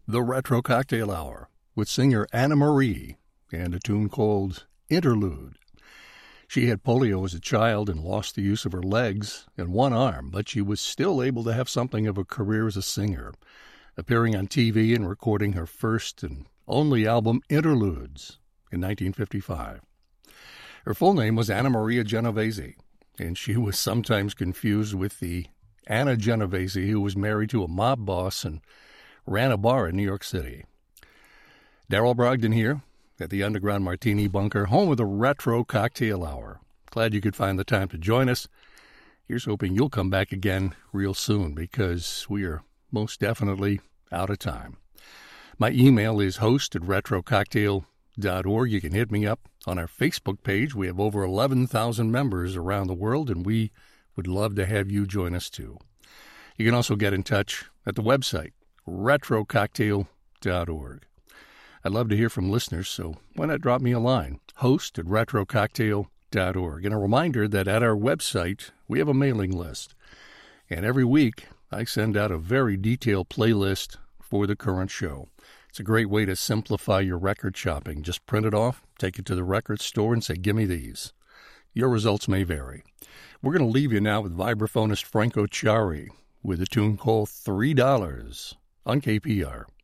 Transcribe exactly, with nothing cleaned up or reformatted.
The Retro Cocktail Hour with singer Anna Marie and a tune called Interlude. She had polio as a child and lost the use of her legs and one arm, but she was still able to have something of a career as a singer, appearing on T V and recording her first and only album, Interludes, in nineteen fifty-five. Her full name was Anna Maria Genovese, and she was sometimes confused with the Anna Genovese who was married to a mob boss and ran a bar in New York City. Daryl Brogdon here at the Underground Martini Bunker, home of the Retro Cocktail Hour. Glad you could find the time to join us. Here's hoping you'll come back again real soon, because we are most definitely out of time. My email is host at retro cocktail dot org. You can hit me up on our Facebook page. We have over eleven thousand members around the world, and we would love to have you join us too. You can also get in touch at the website, retro cocktail dot org. I'd love to hear from listeners, so why not drop me a line, host at retro cocktail dot org. And a reminder that at our website, we have a mailing list. And every week, I send out a very detailed playlist for the current show. It's a great way to simplify your record shopping. Just print it off, take it to the record store, and say, give me these. Your results may vary. We're going to leave you now with vibraphonist Franco Chiari with a tune called three dollars on K P R.